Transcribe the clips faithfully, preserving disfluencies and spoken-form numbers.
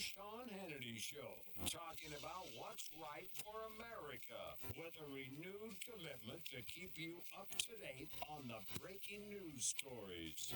Sean Hannity Show, talking about what's right for America with a renewed commitment to keep you up to date on the breaking news stories.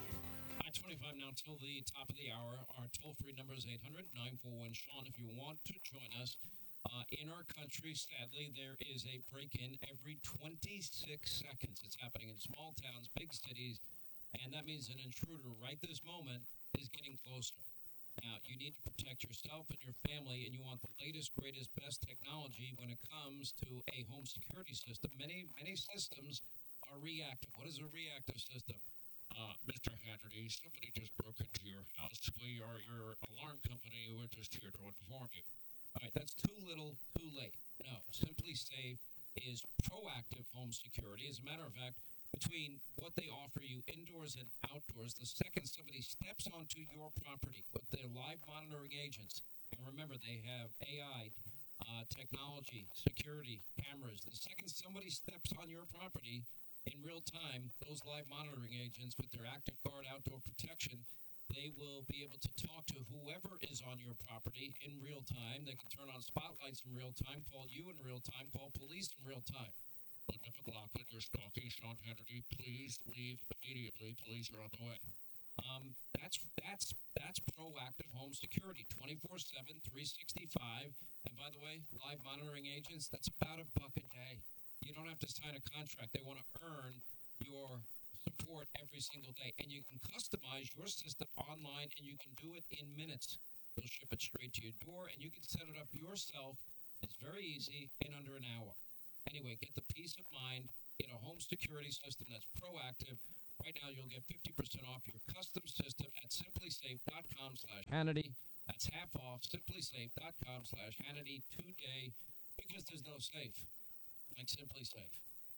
Hi, twenty-five now till the top of the hour. Our toll-free number is eight hundred, nine four one, Sean if you want to join us. Uh, in our country, sadly, there is a break-in every twenty-six seconds. It's happening in small towns, big cities, and that means an intruder right this moment is getting closer. Now, you need to protect yourself and your family, and you want the latest, greatest, best technology when it comes to a home security system. Many, many systems are reactive. What is a reactive system? Uh, Mister Hannity, somebody just broke into your house. We are your alarm company. We're just here to inform you. All right, that's too little, too late. No, Simply Safe is proactive home security. As a matter of fact, between what they offer you indoors and outdoors, the second somebody steps onto your property with their live monitoring agents, and remember, they have A I, uh, technology, security, cameras. The second somebody steps on your property, in real time, those live monitoring agents with their Active Guard outdoor protection, they will be able to talk to whoever is on your property in real time. They can turn on spotlights in real time, call you in real time, call police in real time. Linda McLaughlin, you're stalking Sean Hannity. Please leave immediately. Police are on the way. Um, that's that's that's proactive home security, twenty-four seven, three sixty-five. And by the way, live monitoring agents, that's about a buck a day. You don't have to sign a contract. They want to earn your support every single day. And you can customize your system online, and you can do it in minutes. They'll ship it straight to your door, and you can set it up yourself. It's very easy, in under an hour. Anyway, get the peace of mind in a home security system that's proactive. Right now, you'll get fifty percent off your custom system at simplysafe.com slash Hannity. That's half off, simplysafe.com slash Hannity today, because there's no safe like Simply Safe.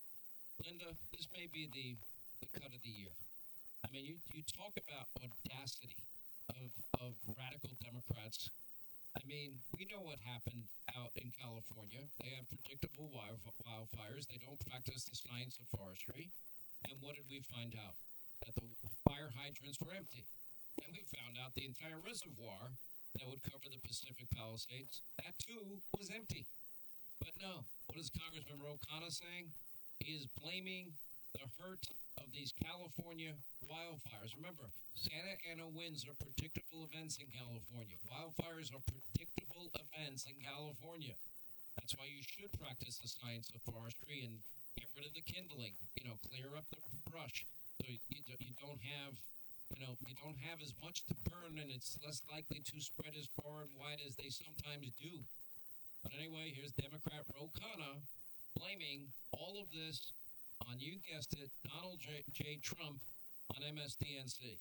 Linda, this may be the, the cut of the year. I mean, you, you talk about audacity of, of radical Democrats. I mean, we know what happened out in California. They have predictable wildfires. They don't practice the science of forestry. And what did we find out? That the fire hydrants were empty. And we found out the entire reservoir that would cover the Pacific Palisades, that too was empty. But no, what is Congressman Ro Khanna saying? He is blaming the hurt of these California wildfires. Remember, Santa Ana winds are predictable events in California. Wildfires are predictable events in California. That's why you should practice the science of forestry and get rid of the kindling. You know, clear up the brush so you, you don't have, you know, you don't have as much to burn, and it's less likely to spread as far and wide as they sometimes do. But anyway, here's Democrat Ro Khanna blaming all of this on, you guessed it, Donald J. J. Trump on M S D N C.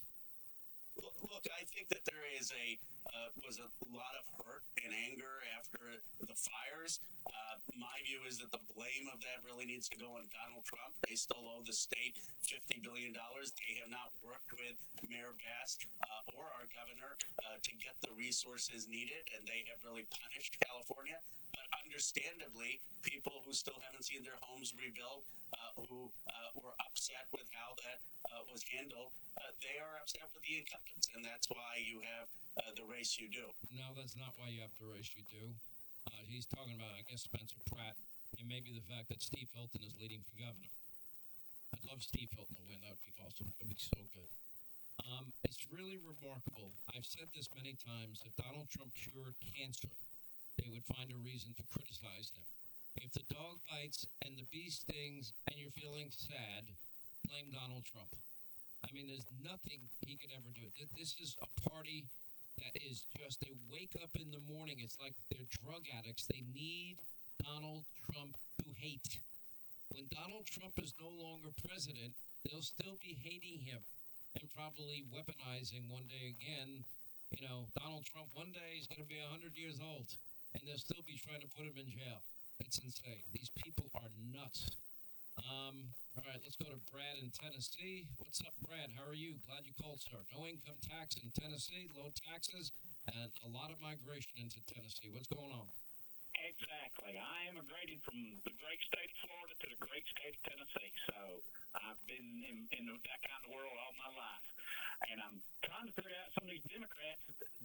Look, I think that there is a uh, was a lot of hurt and anger after the fires. Uh, my view is that the blame of that really needs to go on Donald Trump. They still owe the state fifty billion dollars. They have not worked with Mayor Bass uh, or our governor uh, to get the resources needed, and they have really punished California. But understandably, people who still haven't seen their homes rebuilt, uh, who uh, were upset with how that uh, was handled, uh, they are upset with the incumbents, and that's why you have uh, the race you do. No, that's not why you have the race you do. Uh, he's talking about, I guess, Spencer Pratt, and maybe the fact that Steve Hilton is leading for governor. I'd love Steve Hilton to win. That would be awesome. That would be so good. Um, it's really remarkable. I've said this many times. If Donald Trump cured cancer, they would find a reason to criticize him. If the dog bites and the bee stings and you're feeling sad, blame Donald Trump. I mean, there's nothing he could ever do. This is a party that is just, they wake up in the morning. It's like they're drug addicts. They need Donald Trump to hate. When Donald Trump is no longer president, they'll still be hating him and probably weaponizing one day again. You know, Donald Trump one day is going to be one hundred years old, and they'll still be trying to put him in jail. It's insane. These people are nuts. Um, all right, let's go to Brad in Tennessee. What's up, Brad? How are you? Glad you called, sir. No income tax in Tennessee, low taxes, and a lot of migration into Tennessee. What's going on? Exactly. I immigrated from the great state of Florida to the great state of Tennessee. So I've been in, in that kind of world all my life. And I'm trying to figure out some of these Democrats, do their brains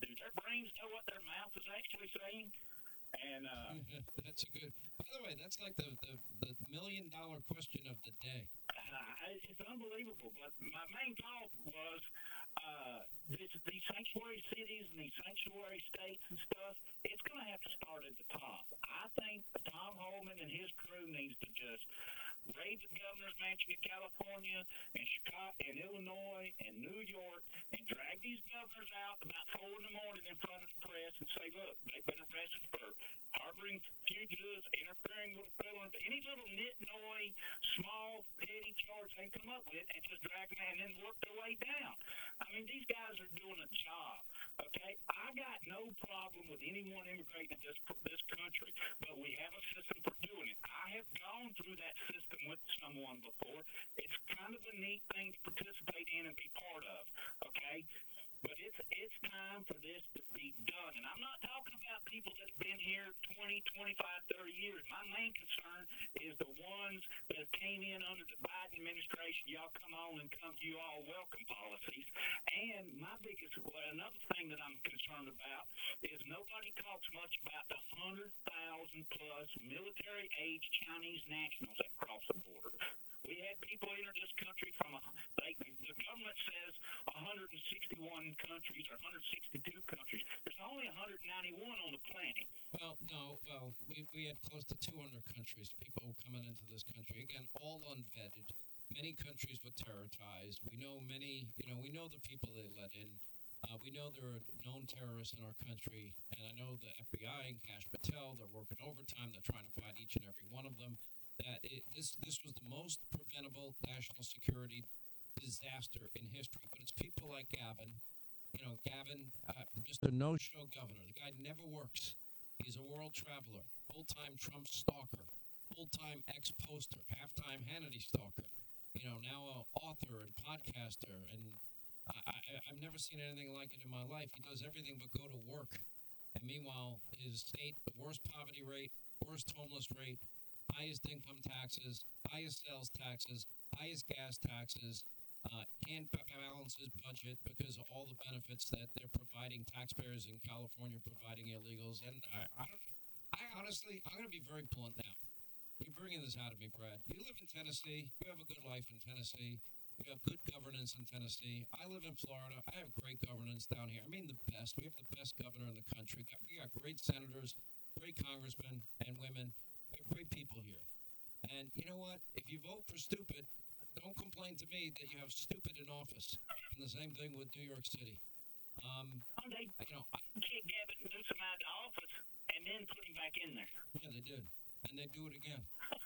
brains know what their mouth is actually saying? And uh, That's a good. By the way, that's like the, the, the million dollar question of the day. uh, it's unbelievable. But my main call was uh, this, these sanctuary cities and these sanctuary states and stuff, it's going to have to start at the top. I think Tom Holman and his crew needs to just raid the governor's mansion in California and Chicago and Illinois and New York and drag these governors out about four in the morning in front of the press and say, look, they've been arrested for harboring fugitives, interfering with a federal, any little nitnoy, small, petty charge they come up with, and just drag them and then work their way down. I mean, these guys are doing a job, okay? I got no problem with anyone immigrating in this, this country, but we have a system for doing it. I have gone through that system with someone before. It's kind of a neat thing to participate in and be part of, okay? But it's it's time for this to be done. And I'm not talking about people that have been here twenty, twenty-five, thirty years. My main concern is the ones that came in under the Biden administration. Y'all come on and come to you all welcome policies. And my biggest, well, another thing that I'm concerned about is nobody talks much about the one hundred thousand plus military-age Chinese nationals that cross the border. We had people enter this country from, a, like the government says, one hundred sixty-one countries or one hundred sixty-two countries. There's only one hundred ninety-one on the planet. Well, no, well, we, we had close to two hundred countries, people coming into this country. Again, all unvetted. Many countries were terrorized. We know many, you know, we know the people they let in. Uh, we know there are known terrorists in our country, and I know the F B I and Kash Patel, they're working overtime. They're trying to find each and every one of them. That it, this this was the most preventable national security disaster in history. But it's people like Gavin, you know, Gavin, uh, Mister No-Show Governor. The guy never works. He's a world traveler, full-time Trump stalker, full-time ex-poster, half-time Hannity stalker. You know, now an author and podcaster, and I, I, I've never seen anything like it in my life. He does everything but go to work. And meanwhile, his state, the worst poverty rate, worst homeless rate, highest income taxes, highest sales taxes, highest gas taxes, uh, can't balance his budget because of all the benefits that they're providing taxpayers in California, providing illegals. And I, I don't, I honestly, I'm going to be very blunt now. You're bringing this out of me, Brad. You live in Tennessee. You have a good life in Tennessee. You have good governance in Tennessee. I live in Florida. I have great governance down here. I mean, the best. We have the best governor in the country. We got great senators, great congressmen and women. We have great people here. And you know what? If you vote for stupid, don't complain to me that you have stupid in office. And the same thing with New York City. Um, They you know, I, kick Gavin Newsom out of the office and then put him back in there. yeah, they did. And they do it again.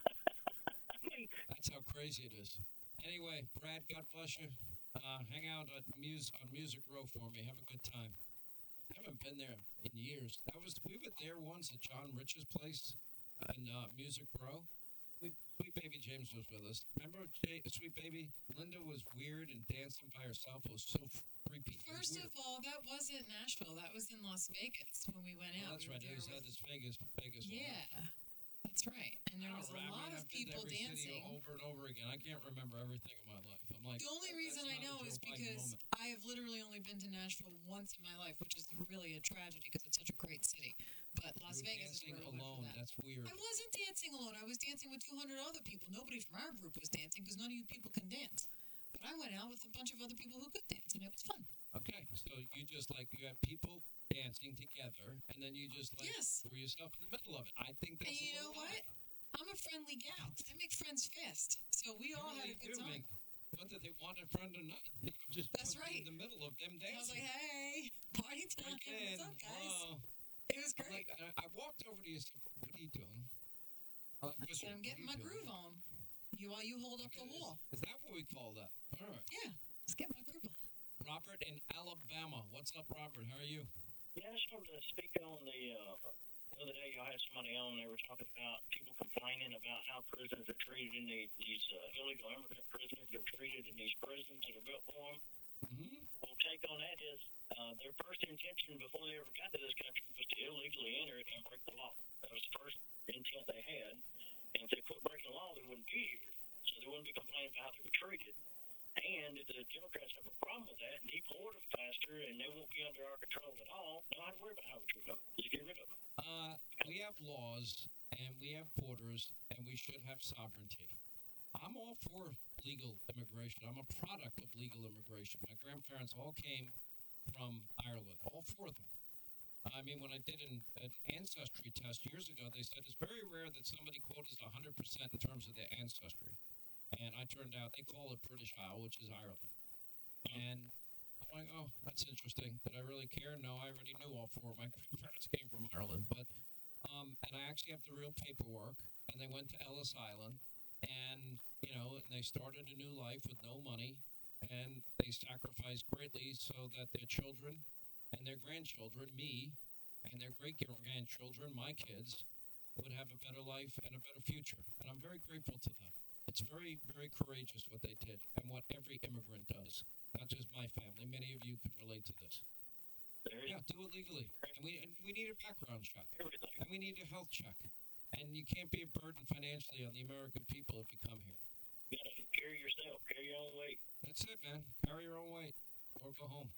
I mean, That's how crazy it is. Anyway, Brad, God bless you. Uh, hang out at Mus- on Music Row for me. Have a good time. I haven't been there in years. That was we were there once at John Rich's place in uh, Music Row. We, Sweet Baby James was with us. Remember, J- Sweet Baby? Linda was weird and dancing by herself. It was so creepy. It was First weird. of all, that wasn't Nashville. That was in Las Vegas when we went Oh, out. that's We were right. It there was with- at this Vegas, Vegas one. Yeah, that's right. And there I was don't a know, I lot mean, of I've been to people every dancing. City over and over again. I can't remember everything in my life. I'm like, The only that- reason that's I not a know Joe is Biden because moment. I have literally only been to Nashville once in my life, which is really a tragedy because it's such a great city. But Las You were Vegas is dancing where we went alone. for that. That's weird. I wasn't dancing alone. I was dancing with two hundred other people. Nobody from our group was dancing because none of you people can dance. But I went out with a bunch of other people who could dance, and it was fun. Okay, so you just like you have people dancing together, and then you just like Yes. throw yourself in the middle of it. I think that's And you a know little what? odd. I'm a friendly gal. I make friends fast. So we all had Really a good do time. make- whether they want a friend or not, you just That's put them right. in the middle of them And I was dancing. like, hey, party time. Again, What's up, guys? wow. It was I'm great. like, I, I walked over to you. and said, "What are you doing?" I'm like, I "Listen, said, I'm what getting are my you doing?" groove on. You while you hold up Okay, the is- wall. Is that what we call that? All right. Yeah, let's get my groove on. Robert in Alabama. What's up, Robert? How are you? Yeah, I just wanted to speak on the, uh, the other day y'all had somebody on, they were talking about people complaining about how prisons are treated in the, these uh, illegal immigrant prisoners are treated in these prisons that are built for them. Mm-hmm. Well, take on that is uh, their first intention before they ever got to this country was to illegally enter it and break the law. That was the first intent they had. And if they quit breaking the law, they wouldn't be here. So they wouldn't be complaining about how they were treated. And if the Democrats have a problem with that, deport them faster, and they won't be under our control at all. Don't have to worry about how we treat them. Just get rid of them. Uh, we have laws and we have borders and we should have sovereignty. I'm all for legal immigration. I'm a product of legal immigration. My grandparents all came from Ireland, all four of them. I mean, when I did an, an ancestry test years ago, they said it's very rare that somebody, quote, is one hundred percent in terms of their ancestry. And I turned out, they call it British Isle, which is Ireland. And I'm like, oh, that's interesting. Did I really care? No, I already knew all four of my grandparents came from Ireland. But, um, and I actually have the real paperwork. And they went to Ellis Island. And, you know, and they started a new life with no money. And they sacrificed greatly so that their children and their grandchildren, me, and their great-grandchildren, my kids, would have a better life and a better future. And I'm very grateful to them. It's very, very courageous what they did and what every immigrant does, not just my family. Many of you can relate to this. Yeah, do it legally. And we and we need a background check. And we need a health check. And you can't be a burden financially on the American people if you come here. You got to carry yourself, carry your own weight. That's it, man. Carry your own weight or go home.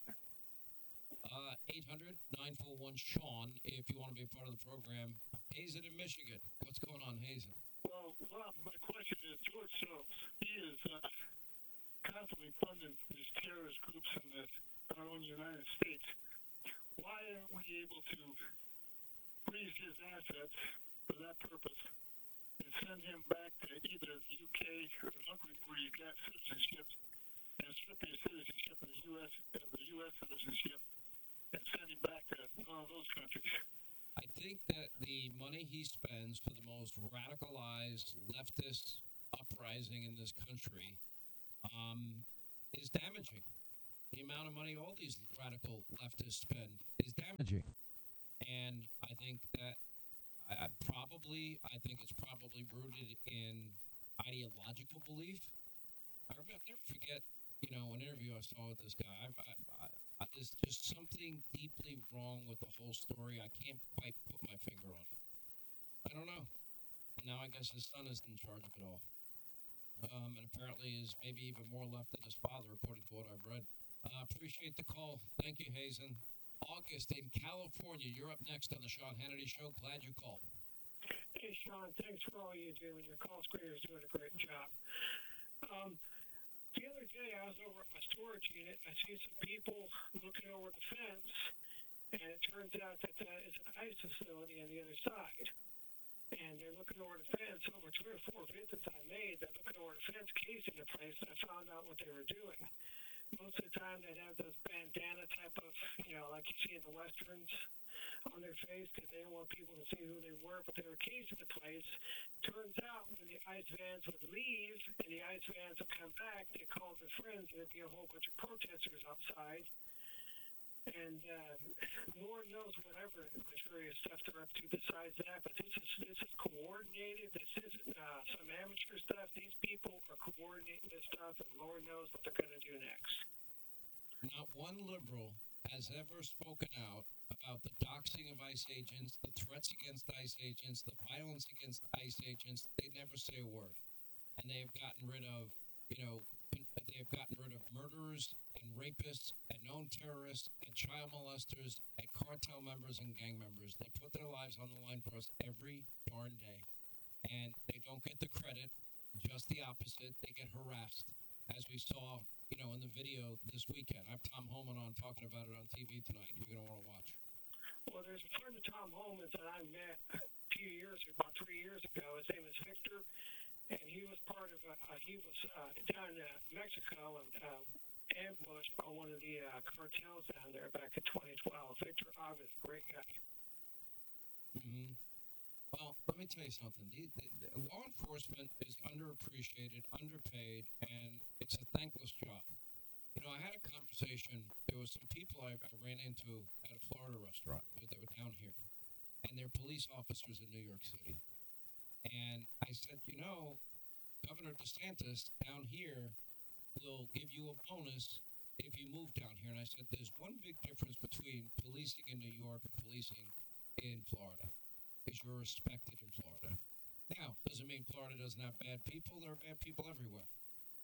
Uh, eight hundred, nine four one, Sean, if you want to be a part of the program. Hazen in Michigan. What's going on, Hazen? Well, Rob, my question is, George Soros, he is uh, constantly funding these terrorist groups in the, our own United States. Why aren't we able to freeze his assets for that purpose and send him back to either the U K or Hungary where you got citizenship and strip his citizenship of the U S of the U S citizenship and send him back to one of those countries? I think that the money he spends for the most radicalized leftist uprising in this country um, is damaging. The amount of money all these radical leftists spend is damaging. And I think that I, I probably, I think it's probably rooted in ideological belief. I remember, I'll never forget, you know, an interview I saw with this guy. I, I, I, I, there's just something deeply wrong with the whole story. I can't quite put my finger on it. I don't know. And now I guess his son is in charge of it all. Um, and apparently is maybe even more left than his father, according to what I've read. Uh, appreciate the call. Thank you, Hazen. August in California. You're up next on the Sean Hannity Show. Glad you called. Hey, Sean, thanks for all you do, and your call screener is doing a great job. Um, the other day, I was over at my storage unit. I see some people looking over the fence, and it turns out that that is an ICE facility on the other side. And they're looking over the fence. Over three or four visits I made, they're looking over the fence, casing the place, and I found out what they were doing. Most of the time, they'd have those bandana type of, you know, like you see in the Westerns, on their face because they didn't want people to see who they were, but they were casing the place. Turns out when the ICE vans would leave and the ICE vans would come back, they called their friends and there'd be a whole bunch of protesters outside. And uh, Lord knows whatever nefarious stuff they're up to besides that, but this is this is coordinated. This isn't uh, some amateur stuff. These people are coordinating this stuff, and Lord knows what they're going to do next. Not one liberal has ever spoken out about the doxing of ICE agents, the threats against ICE agents, the violence against ICE agents. They never say a word. And they have gotten rid of, you know, they have gotten rid of murderers and rapists and known terrorists and child molesters and cartel members and gang members. They put their lives on the line for us every darn day. And they don't get the credit, just the opposite. They get harassed. As we saw, you know, in the video this weekend. I have Tom Holman on talking about it on T V tonight. You're going to want to watch. Well, there's a friend of Tom Holman's that I met a few years, about three years ago. His name is Victor, and he was part of, a, uh, he was uh, down in uh, Mexico and um, ambushed by one of the uh, cartels down there back in twenty twelve. Victor Avis, great guy. Mm-hmm. Well, let me tell you something. The, the, the law enforcement is underappreciated, underpaid, and it's a thankless job. You know, I had a conversation. There was some people I, I ran into at a Florida restaurant. They were down here, and they're police officers in New York City. And I said, you know, Governor DeSantis down here will give you a bonus if you move down here. And I said, there's one big difference between policing in New York and policing in Florida. Is you're respected in Florida. Now, doesn't mean Florida doesn't have bad people. There are bad people everywhere.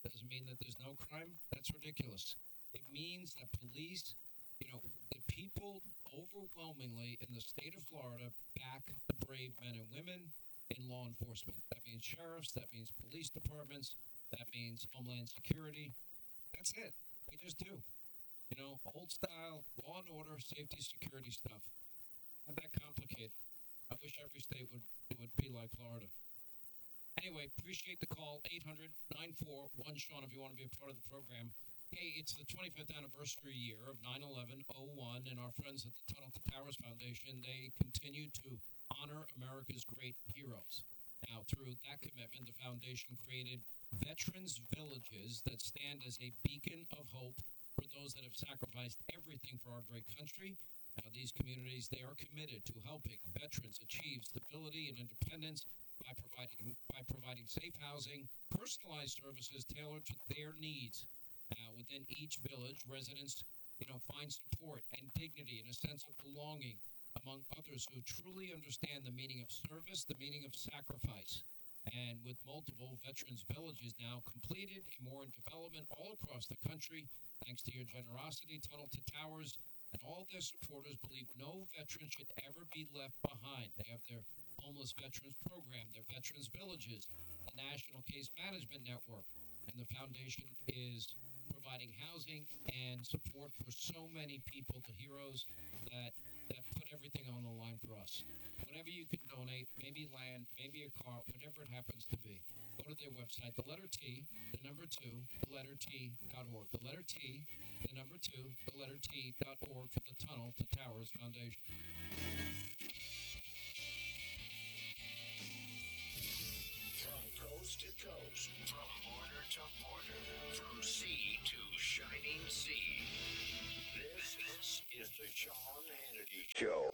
doesn't mean that there's no crime. That's ridiculous. It means that police, you know, the people overwhelmingly in the state of Florida back the brave men and women in law enforcement. That means sheriffs, that means police departments, that means Homeland Security. That's it. We just do. You know, old style, law and order, safety, security stuff. Not that complicated. I wish every state would, would be like Florida. Anyway, appreciate the call. eight hundred, nine four one, Sean, if you want to be a part of the program. Hey, it's the twenty-fifth anniversary year of nine eleven oh one, and our friends at the Tunnel to Towers Foundation, they continue to honor America's great heroes. Now, through that commitment, the foundation created veterans villages that stand as a beacon of hope for those that have sacrificed everything for our great country. Now, these communities, they are committed to helping veterans achieve stability and independence by providing by providing safe housing, personalized services tailored to their needs. Uh, within each village, residents, you know, find support and dignity and a sense of belonging among others who truly understand the meaning of service, the meaning of sacrifice. And with multiple veterans villages now completed and more in development all across the country, thanks to your generosity, Tunnel to Towers and all their supporters believe no veteran should ever be left behind. They have their homeless veterans program, their veterans villages, the National Case Management Network, and the foundation is providing housing and support for so many people, the heroes that that put everything on the line for us. Whenever you can donate, maybe land, maybe a car, whatever it happens to be, go to their website, the letter T, the number two, the letter T dot org. The letter T, the number two, the letter T dot org for the Tunnel to Towers Foundation. From coast to coast, from border to border, from sea to shining sea. This, this is the Sean Hannity Show.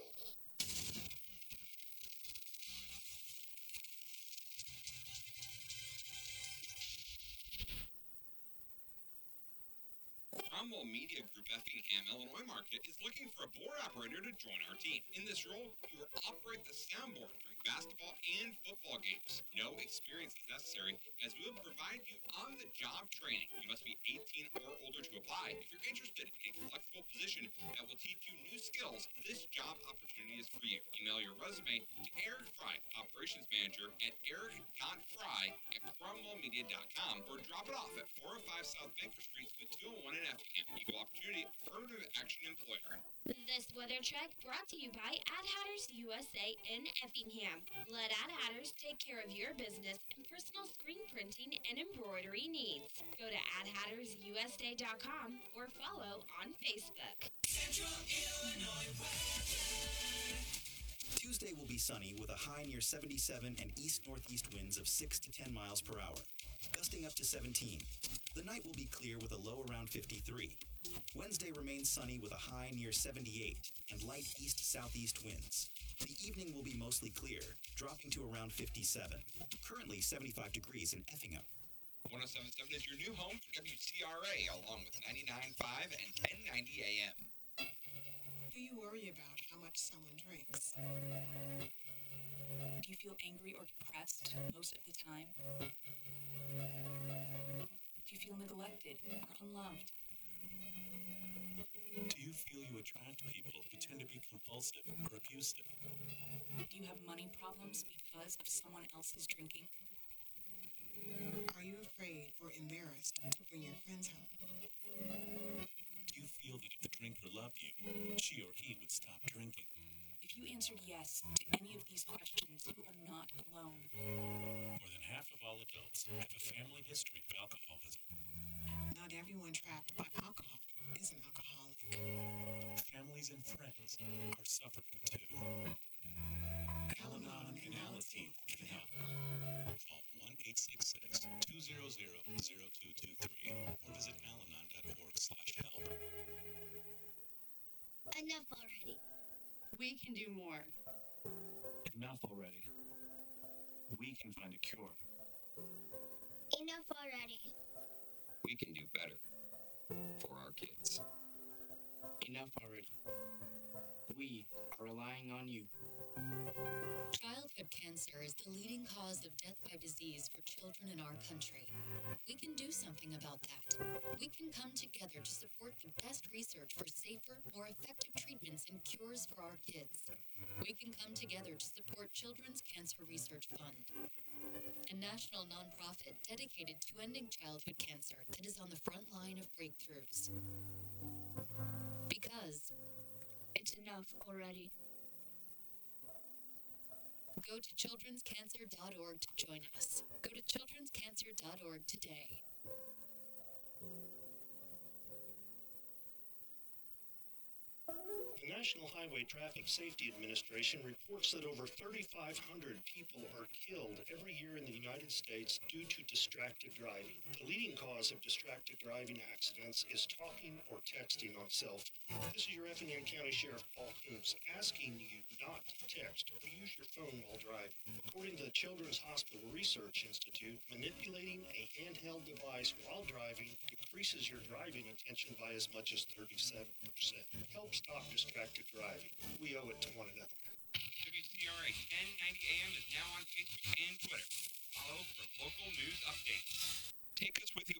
Cromwell Media Group Effingham, Illinois market is looking for a board operator to join our team. In this role, you will operate the soundboard during basketball and football games. No experience is necessary, as we will provide you on-the-job training. You must be eighteen or older to apply. If you're interested in a flexible position that will teach you new skills, this job opportunity is for you. Email your resume to Eric Fry, Operations Manager, at eric dot fry at cromwell media dot com, or drop it off at four oh five South Baker Street, Suite two oh one in Effingham. Equal Opportunity Affirmative Action Employer. This weather check brought to you by Ad Hatters U S A in Effingham. Let Ad Hatters take care of your business and personal screen printing and embroidery needs. Go to ad hatters u s a dot com or follow on Facebook. Central Illinois weather. Tuesday will be sunny with a high near seventy-seven and east-northeast winds of six to ten miles per hour, gusting up to seventeen. The night will be clear with a low around fifty-three. Wednesday remains sunny with a high near seventy-eight and light east-southeast winds. The evening will be mostly clear, dropping to around fifty-seven. Currently seventy-five degrees in Effingham. one oh seven point seven is your new home for W C R A, along with ninety-nine point five and ten ninety A M. Do you worry about how much someone drinks? Do you feel angry or depressed most of the time? Do you feel neglected or unloved? Do you feel you attract people who tend to be compulsive or abusive? Do you have money problems because of someone else's drinking? Are you afraid or embarrassed to bring your friends home? Do you feel that if the drinker loved you, she or he would stop drinking? If you answered yes to any of these questions, you are not alone. More than half of all adults have a family history of alcoholism. Not everyone trapped by alcohol is an alcoholic. Families and friends are suffering too. Al-Anon and Alateen can help. Call one eight six six, two hundred, zero two two three or visit alanon dot org slash help. Enough already. We can do more. Enough already. We can find a cure. Enough already. We can do better for our kids. Enough already. We are relying on you. Childhood cancer is the leading cause of death by disease for children in our country. We can do something about that. We can come together to support the best research for safer, more effective treatments and cures for our kids. We can come together to support Children's Cancer Research Fund, a national nonprofit dedicated to ending childhood cancer that is on the front line of breakthroughs. Because it's enough already. Go to children's cancer dot org to join us. Go to children's cancer dot org today. The National Highway Traffic Safety Administration reports that over thirty-five hundred people are killed every year in the United States due to distracted driving. The leading cause of distracted driving accidents is talking or texting on cell phone. This is your Effingham County Sheriff Paul Coombs asking you not to text or use your phone while driving. According to the Children's Hospital Research Institute, manipulating a handheld device while driving decreases your driving attention by as much as thirty-seven percent. Help stop distracted driving. We owe it to one another. W C R A ten ninety A M is now on Facebook and Twitter. Follow for local news updates. Take us with you